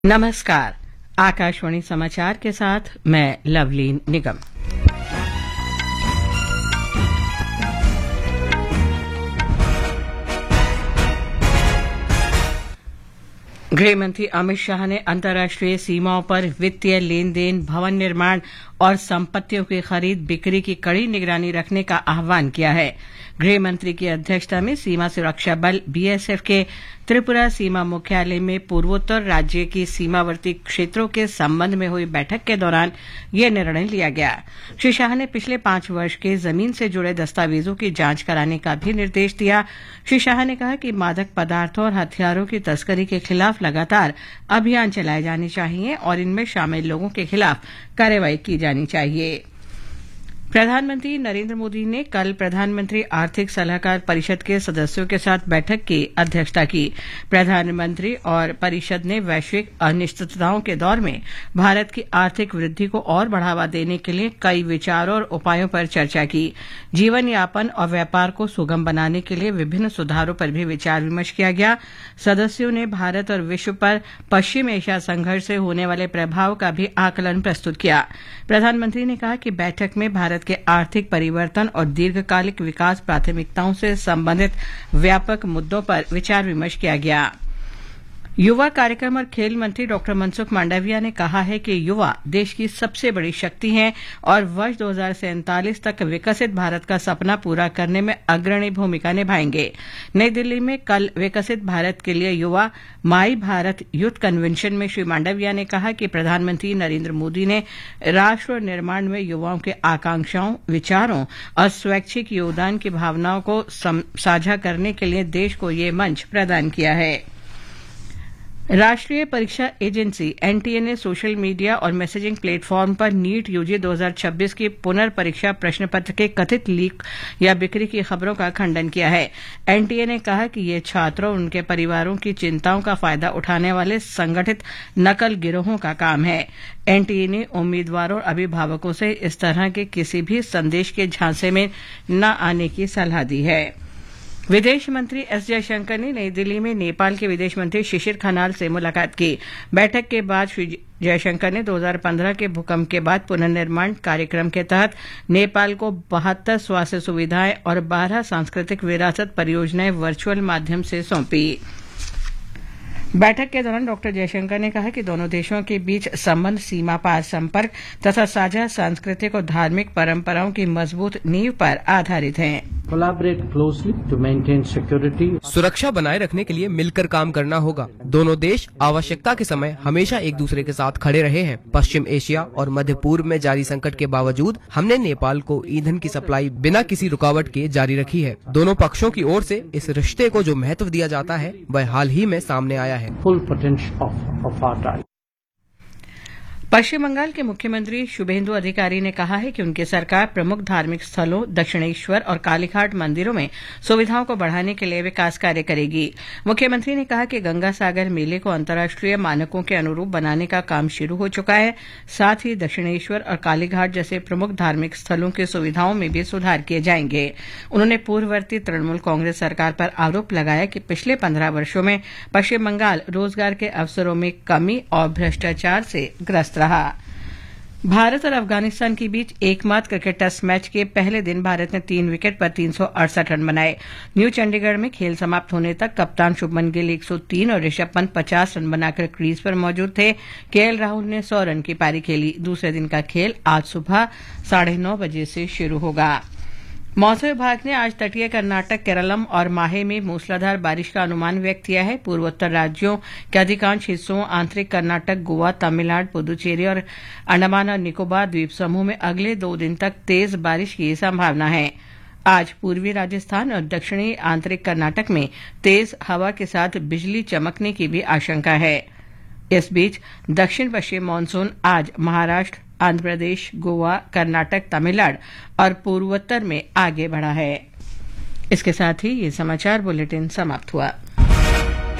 नमस्कार। आकाशवाणी समाचार के साथ मैं लवलीन निगम। गृह मंत्री अमित शाह ने अंतर्राष्ट्रीय सीमाओं पर वित्तीय लेन देन, भवन निर्माण और संपत्तियों की खरीद बिक्री की कड़ी निगरानी रखने का आह्वान किया है। गृह मंत्री की अध्यक्षता में सीमा सुरक्षा बल बीएसएफ के त्रिपुरा सीमा मुख्यालय में पूर्वोत्तर राज्य की सीमावर्ती क्षेत्रों के संबंध में हुई बैठक के दौरान यह निर्णय लिया गया। श्री शाह ने पिछले 5 वर्ष के जमीन से जुड़े दस्तावेजों की जांच कराने का भी निर्देश दिया। श्री शाह ने कहा कि मादक पदार्थों और हथियारों की तस्करी के खिलाफ लगातार अभियान चलाए जाने चाहिए और इनमें शामिल लोगों के खिलाफ कार्रवाई की जानी चाहिए। प्रधानमंत्री नरेंद्र मोदी ने कल प्रधानमंत्री आर्थिक सलाहकार परिषद के सदस्यों के साथ बैठक की अध्यक्षता की। प्रधानमंत्री और परिषद ने वैश्विक अनिश्चितताओं के दौर में भारत की आर्थिक वृद्धि को और बढ़ावा देने के लिए कई विचारों और उपायों पर चर्चा की। जीवन यापन और व्यापार को सुगम बनाने के लिए विभिन्न सुधारों पर भी विचार विमर्श किया गया। सदस्यों ने भारत और विश्व पर पश्चिम एशिया संघर्ष से होने वाले प्रभाव का भी आकलन प्रस्तुत किया। प्रधानमंत्री ने कहा कि बैठक में भारत के आर्थिक परिवर्तन और दीर्घकालिक विकास प्राथमिकताओं से संबंधित व्यापक मुद्दों पर विचार विमर्श किया गया। युवा कार्यक्रम और खेल मंत्री डॉ मनसुख मांडविया ने कहा है कि युवा देश की सबसे बड़ी शक्ति हैं और वर्ष 2047 तक विकसित भारत का सपना पूरा करने में अग्रणी भूमिका निभाएंगे। नई दिल्ली में कल विकसित भारत के लिए युवा माई भारत यूथ कन्वेंशन में श्री मांडविया ने कहा कि प्रधानमंत्री नरेंद्र मोदी ने राष्ट्र निर्माण में युवाओं के आकांक्षाओं, विचारों और स्वैच्छिक योगदान की भावनाओं को साझा करने के लिए देश को ये मंच प्रदान किया है। राष्ट्रीय परीक्षा एजेंसी एनटीए ने सोशल मीडिया और मैसेजिंग प्लेटफॉर्म पर नीट यूजी 2026 की पुनर्परीक्षा प्रश्न पत्र के कथित लीक या बिक्री की खबरों का खंडन किया है। एनटीए ने कहा कि ये छात्रों और उनके परिवारों की चिंताओं का फायदा उठाने वाले संगठित नकल गिरोहों का काम है। एनटीए ने उम्मीदवारों और अभिभावकों से इस तरह के किसी भी संदेश के झांसे में न आने की सलाह दी है। विदेश मंत्री एस जयशंकर ने नई दिल्ली में नेपाल के विदेश मंत्री शिशिर खनाल से मुलाकात की। बैठक के बाद श्री जयशंकर ने 2015 के भूकंप के बाद पुनर्निर्माण कार्यक्रम के तहत नेपाल को 72 स्वास्थ्य सुविधाएं और 12 सांस्कृतिक विरासत परियोजनाएं वर्चुअल माध्यम से सौंपी। बैठक के दौरान डॉ जयशंकर ने कहा कि दोनों देशों के बीच संबंध सीमा पार संपर्क तथा साझा सांस्कृतिक और धार्मिक परंपराओं की मजबूत नींव पर आधारित हैं। सुरक्षा बनाए रखने के लिए मिलकर काम करना होगा। दोनों देश आवश्यकता के समय हमेशा एक दूसरे के साथ खड़े रहे हैं। पश्चिम एशिया और मध्य पूर्व में जारी संकट के बावजूद हमने नेपाल को ईंधन की सप्लाई बिना किसी रुकावट के जारी रखी है। दोनों पक्षों की ओर से इस रिश्ते को जो महत्व दिया जाता है वह हाल ही में सामने आया है। पश्चिम बंगाल के मुख्यमंत्री शुभेंदु अधिकारी ने कहा है कि उनकी सरकार प्रमुख धार्मिक स्थलों, दक्षिणेश्वर और कालीघाट मंदिरों में सुविधाओं को बढ़ाने के लिए विकास कार्य करेगी। मुख्यमंत्री ने कहा कि गंगा सागर मेले को अंतर्राष्ट्रीय मानकों के अनुरूप बनाने का काम शुरू हो चुका है। साथ ही दक्षिणेश्वर और कालीघाट जैसे प्रमुख धार्मिक स्थलों की सुविधाओं में भी सुधार किए जाएंगे। उन्होंने पूर्ववर्ती तृणमूल कांग्रेस सरकार पर आरोप लगाया कि पिछले 15 वर्षों में पश्चिम बंगाल रोजगार के अवसरों में कमी और भ्रष्टाचार से ग्रस्त रहा। भारत और अफगानिस्तान के बीच एकमात्र क्रिकेट टेस्ट मैच के पहले दिन भारत ने 3 विकेट पर 368 रन बनाए। न्यू चंडीगढ़ में खेल समाप्त होने तक कप्तान शुभमन गिल 103 और ऋषभ पंत 50 रन बनाकर क्रीज पर मौजूद थे। केएल राहुल ने 100 रन की पारी खेली। दूसरे दिन का खेल आज सुबह 9:30 बजे से शुरू होगा। मौसम विभाग ने आज तटीय कर्नाटक, केरलम और माहे में मूसलाधार बारिश का अनुमान व्यक्त किया है। पूर्वोत्तर राज्यों के अधिकांश हिस्सों, आंतरिक कर्नाटक, गोवा, तमिलनाडु, पुदुचेरी और अंडमान और निकोबार द्वीप समूह में अगले 2 दिन तक तेज बारिश की संभावना है। आज पूर्वी राजस्थान और दक्षिणी आंतरिक कर्नाटक में तेज हवा के साथ बिजली चमकने की भी आशंका है। इस बीच दक्षिण पश्चिम मानसून आज महाराष्ट्र, आंध्र प्रदेश, गोवा, कर्नाटक, तमिलनाडु और पूर्वोत्तर में आगे बढ़ा है। इसके साथ ही ये समाचार बुलेटिन समाप्त हुआ।